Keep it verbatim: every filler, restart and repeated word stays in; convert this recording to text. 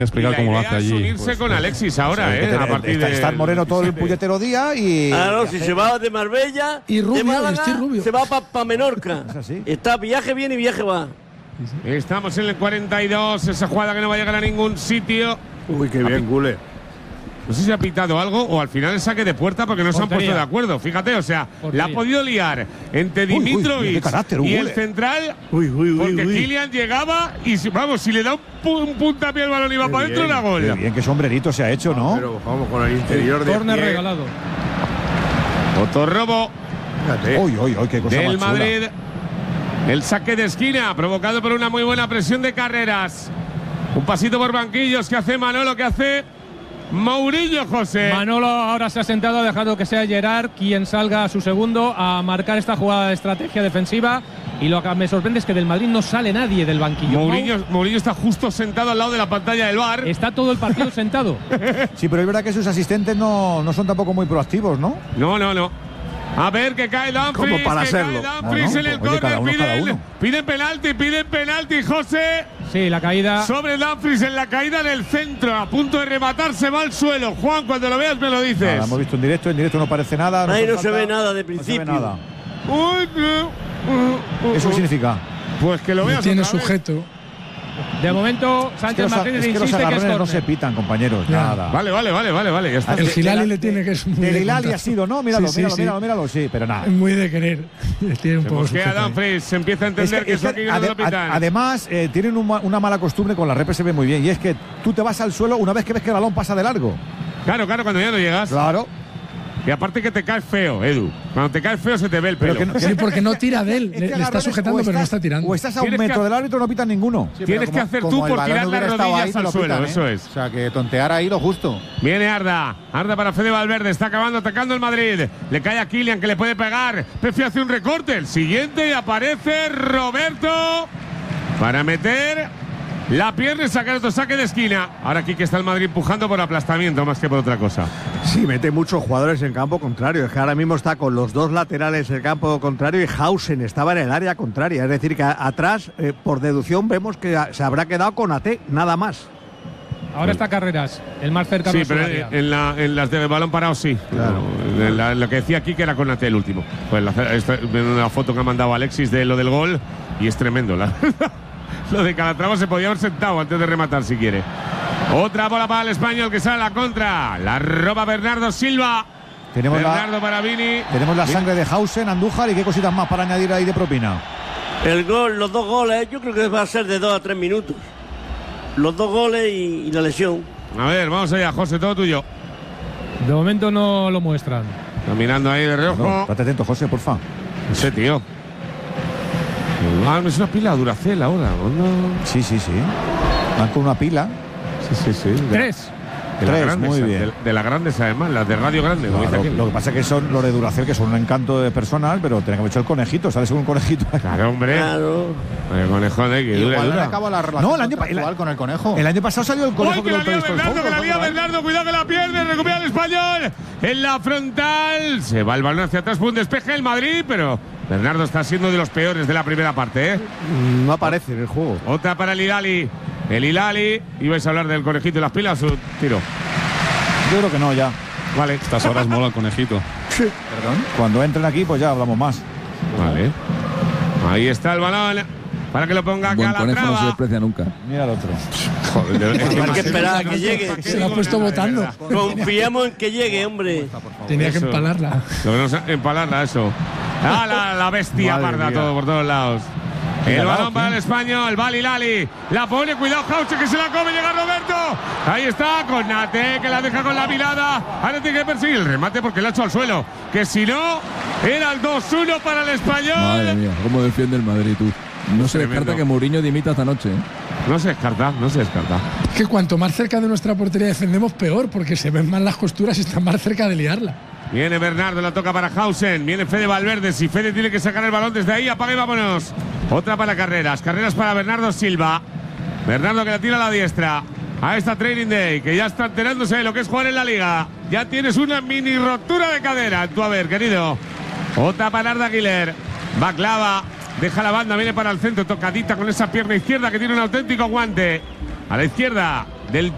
explicar cómo lo hace allí. Unirse pues, con pues, Alexis ahora, pues, ¿eh? A partir de estar Moreno todo el puñetero día y. Ah, no, si se va de Marbella y Rubio, de Málaga, estoy Rubio. se va para pa Menorca. ¿Es así? Está viaje viene y viaje va. Estamos en el cuarenta y dos, esa jugada que no va a llegar a ningún sitio. Uy, qué bien, Gule. No sé si ha pitado algo o al final el saque de puerta porque no se han Portería. puesto de acuerdo. Fíjate, o sea, Portería. la ha podido liar entre Uy, uy, Dimitrovic qué carácter, y el Gule. central. Uy, uy, uy, porque uy. Kylian llegaba y, si- vamos, si le da un, pu- un puntapié al balón y va Qué para adentro, bien, era gol. Qué bien, qué sombrerito se ha hecho, ¿no? Pero vamos con el interior de Córner pie. regalado. Otro robo Fíjate. Uy, uy, uy, qué cosa del más chula. Madrid. El saque de esquina provocado por una muy buena presión de Carreras. Un pasito por banquillos que hace Manolo, que hace Mourinho, José. Manolo ahora se ha sentado, ha dejado que sea Gerard quien salga a su segundo a marcar esta jugada de estrategia defensiva. Y lo que me sorprende es que del Madrid no sale nadie del banquillo. Mourinho, Mourinho está justo sentado al lado de la pantalla del bar. Está todo el partido sentado. Sí, pero es verdad que sus asistentes no, no son tampoco muy proactivos, ¿no? No, no, no. A ver, que cae Dumfries, Como para que serlo. cae Dumfries No, no, en el oye, cada córner, uno, cada piden, uno. piden penalti, piden penalti, José. Sí, la caída. Sobre Dumfries en la caída del centro, a punto de rematar, se va al suelo. Juan, cuando lo veas me lo dices. Nada, hemos visto en directo, en directo no parece nada. Ahí hace no se falta- ve nada de No se ve principio. nada. Uy, uh, uh, uh, ¿Eso qué uh. significa? Pues que lo veas Tiene otra vez. sujeto. De momento, Es que Sánchez los, Martínez es que los insiste que es agarrones no se córner. pitan, compañeros. Ya. Nada. Vale, vale, vale, vale, vale, ya está. El De- Gilali de la- le tiene que es muy Del de Hilali contacto. ha sido, ¿no? Míralo, Sí, sí, míralo, sí. míralo, míralo, sí, pero nada. Es muy de querer. Tiene un Se poco mosquea sujeto ahí. Dumfries, se empieza a Es entender que- que, es eso que aquí no ade- lo pitan. ad- además, eh, tienen un ma- una mala costumbre con la repre, se ve muy bien, y es que tú te vas al suelo una vez que ves que el balón pasa de largo. Claro, claro, cuando ya no llegas. Claro. Y aparte que te caes feo, Edu. Cuando te caes feo se te ve el pelo. Pero que no- Sí, porque no tira de él. Es que Le, le está agarrones, sujetando, o pero no estás- está tirando. O estás a un Tienes metro que- del árbitro, no pitan ninguno. Sí, pero Tienes como- que hacer tú como el por balón tirar las hubiera estado ahí, rodillas se al lo suelo, pitan, ¿eh? eso es. O sea, que tontear ahí lo justo. Viene Arda, Arda para Fede Valverde, está acabando, atacando el Madrid. Le cae a Kylian que le puede pegar. Pepe hace un recorte, el siguiente y aparece Roberto para meter la pierna y sacar otro saque de esquina. Ahora aquí que está el Madrid empujando por aplastamiento más que por otra cosa. Sí, mete muchos jugadores en campo contrario. Es que ahora mismo está con los dos laterales en campo contrario y Hausen estaba en el área contraria. Es decir, que a- atrás, eh, por deducción, vemos que a- se habrá quedado con A T, nada más. Ahora está Carreras, el más cercano Sí, a su pero área. en, en la- en las de balón parado sí. Claro. No, en la- lo que decía aquí que era con Ate el último. Pues la, esta- una foto que ha mandado Alexis de lo del gol y es tremendo. La, lo de Calatrava se podía haber sentado antes de rematar si quiere. Otra bola para el español que sale a la contra. La roba Bernardo Silva. Tenemos la, Bernardo para Vini. tenemos la sangre de Hausen, Andújar y qué cositas más para añadir ahí de propina. El gol, los dos goles, yo creo que va a ser de dos a tres minutos. Los dos goles y, y la lesión. A ver, vamos allá, José, todo tuyo. De momento no lo muestran. Está mirando ahí de No, reojo. estate atento, José, porfa. Ese tío. Ah, es una pila Duracell ahora. ¿no? Sí, sí, sí. Van con una pila. Sí, sí, sí. De- Tres. De las Tres, grandes, muy de- bien. De, las grandes, además, las de Radio Grande. como Claro, dice aquel. lo que pasa es que son los de Duracell, que son un encanto de personal, pero tenemos que haber hecho el conejito, sale según un conejito. Claro, hombre. Claro. El conejo de que dura, Igual no dura. acaba la relación No, el año pa- contractual el- con el conejo. El año pasado salió el conejo ¡Uy, que lo la lía entrevistó el Bernardo, Foco, que la ¿no? lía Bernardo! ¡Cuidado que la pierde! ¡Recupera el español! En la frontal. Se va el balón hacia atrás, fue un despeje el Madrid, pero Bernardo está siendo de los peores de la primera parte, ¿eh? No aparece en el juego. Otra para el Hilali. El Hilali. ¿Ibais a hablar del conejito y las pilas o tiro? Yo creo que no, ya. Vale. Estas horas mola el conejito. Perdón. Cuando entren aquí, pues ya hablamos más. Vale. Ahí está el balón. Para que lo ponga Buen conejo no se Calatrava. desprecia nunca. Mira el otro. Joder, es que Hay que esperar a que llegue. Se la ha puesto votando. Confiamos en que llegue, hombre. Tenía que Eso. empalarla. Lo que no sé, empalarla, eso. Ah, la, la bestia Madre parda mía. todo por todos lados. El Venga, balón va, para el ¿quién? español, Vali Lali. La pone, cuidado, Jauche que se la come, llega Roberto. Ahí está, con Nate que la deja con la mirada. Ahora tiene que perseguir el remate porque la ha hecho al suelo. Que si no, era el dos uno para el español. Madre mía, cómo defiende el Madrid, tú. No se Tremendo. descarta que Mourinho dimita esta noche. ¿eh? No se descarta, no se descarta. Es que cuanto más cerca de nuestra portería defendemos, peor, porque se ven más las costuras y están más cerca de liarla. Viene Bernardo, la toca para Hausen. Viene Fede Valverde. Si Fede tiene que sacar el balón desde ahí, apaga y vámonos. Otra para Carreras. Carreras para Bernardo Silva. Bernardo que la tira a la diestra. A esta Training Day, que ya está enterándose de lo que es jugar en la Liga. Ya tienes una mini rotura de cadera. Tú a ver, querido. Otra para Arda Güler. Va clava. Deja la banda, viene para el centro. Tocadita con esa pierna izquierda que tiene un auténtico guante. A la izquierda del